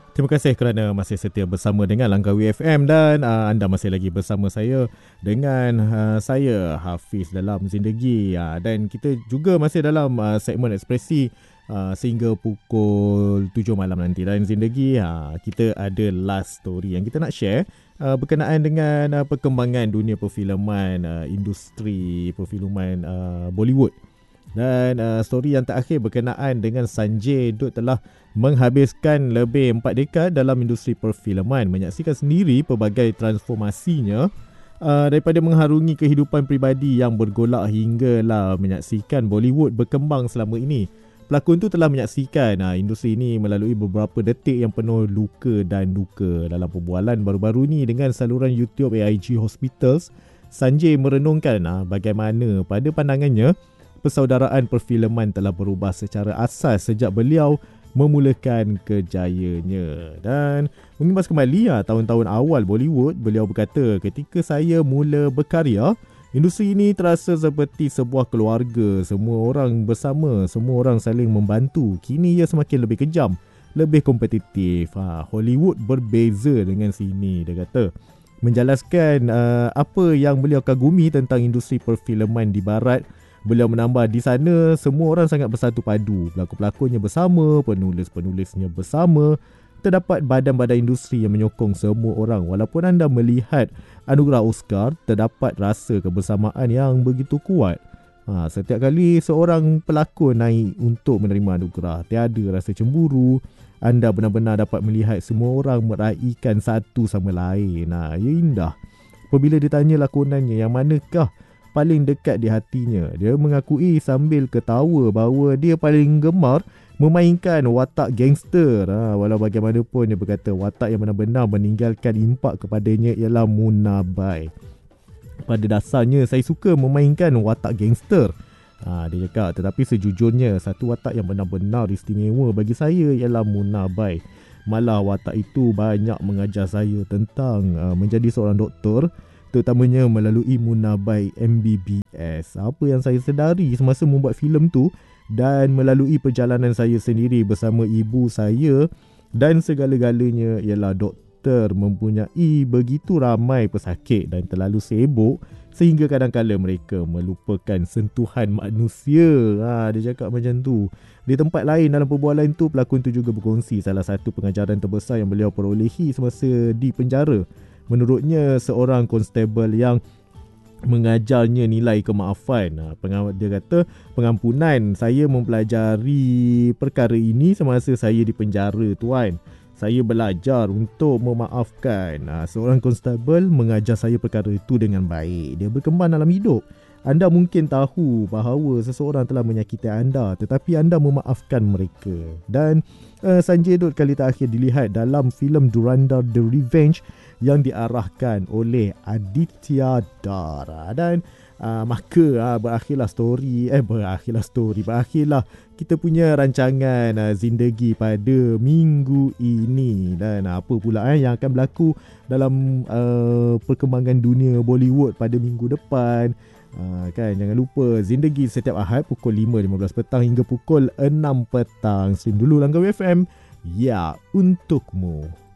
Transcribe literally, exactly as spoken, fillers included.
Terima kasih kerana masih setia bersama dengan Langkawi F M dan uh, anda masih lagi bersama saya dengan uh, saya Hafiz dalam Zindagi, uh, dan kita juga masih dalam uh, segmen ekspresi uh, sehingga pukul tujuh malam nanti. Dan Zindagi, uh, kita ada last story yang kita nak share uh, berkenaan dengan uh, perkembangan dunia perfilman, uh, industri perfilman uh, Bollywood. Dan uh, story yang terakhir berkenaan dengan Sanjay Dutt telah menghabiskan lebih empat dekad dalam industri perfilman, menyaksikan sendiri pelbagai transformasinya, uh, daripada mengharungi kehidupan peribadi yang bergolak hinggalah menyaksikan Bollywood berkembang selama ini. Pelakon tu telah menyaksikan uh, industri ini melalui beberapa detik yang penuh luka dan duka. Dalam perbualan baru-baru ni dengan saluran YouTube A I G Hospitals, Sanjay merenungkan uh, bagaimana pada pandangannya persaudaraan perfilman telah berubah secara asas sejak beliau memulakan kejayanya. Dan mengimbas kembali ya, tahun-tahun awal Bollywood, beliau berkata, ketika saya mula berkarya, industri ini terasa seperti sebuah keluarga, semua orang bersama, semua orang saling membantu. Kini ia semakin lebih kejam, lebih kompetitif. Ha, Hollywood berbeza dengan sini, dia kata. Menjelaskan uh, apa yang beliau kagumi tentang industri perfilman di barat, beliau menambah, di sana semua orang sangat bersatu padu, pelakon-pelakonnya bersama, penulis-penulisnya bersama. Terdapat badan-badan industri yang menyokong semua orang. Walaupun anda melihat anugerah Oscar, terdapat rasa kebersamaan yang begitu kuat. Ha, setiap kali seorang pelakon naik untuk menerima anugerah, tiada rasa cemburu. Anda benar-benar dapat melihat semua orang meraihkan satu sama lain. Ha, ia indah. Apabila ditanya lakonannya yang manakah paling dekat di hatinya, dia mengakui sambil ketawa bahawa dia paling gemar memainkan watak gangster. Ha, walau bagaimanapun, dia berkata watak yang benar-benar meninggalkan impak kepadanya ialah Munna Bai. Pada dasarnya saya suka memainkan watak gangster, ha, dia cakap, tetapi sejujurnya satu watak yang benar-benar istimewa bagi saya ialah Munna Bai. Malah watak itu banyak mengajar saya tentang uh, menjadi seorang doktor, terutamanya melalui Munna Bai M B B S. Apa yang saya sedari semasa membuat filem tu dan melalui perjalanan saya sendiri bersama ibu saya, dan segala-galanya ialah doktor mempunyai begitu ramai pesakit dan terlalu sibuk sehingga kadang-kadang mereka melupakan sentuhan manusia. Ha, dia cakap macam tu. Di tempat lain dalam perbualan tu, pelakon tu juga berkongsi salah satu pengajaran terbesar yang beliau perolehi semasa di penjara. Menurutnya, seorang konstebel yang mengajarnya nilai kemaafan. Dia kata, pengampunan, saya mempelajari perkara ini semasa saya di penjara, tuan. Saya belajar untuk memaafkan. Seorang konstebel mengajar saya perkara itu dengan baik. Dia berkembang dalam hidup. Anda mungkin tahu bahawa seseorang telah menyakiti anda, tetapi anda memaafkan mereka. Dan uh, Sanjay Dutt kali terakhir dilihat dalam filem Dhurandhar The Revenge yang diarahkan oleh Aditya Dar. Dan uh, maka uh, berakhirlah story eh berakhirlah story berakhirlah kita punya rancangan uh, Zindagi pada minggu ini. Dan uh, apa pula eh, yang akan berlaku dalam uh, perkembangan dunia Bollywood pada minggu depan. Uh, kan, jangan lupa Zindagi setiap Ahad pukul lima lima belas petang hingga pukul enam petang. Stream dulu Langkawi F M, ya untukmu.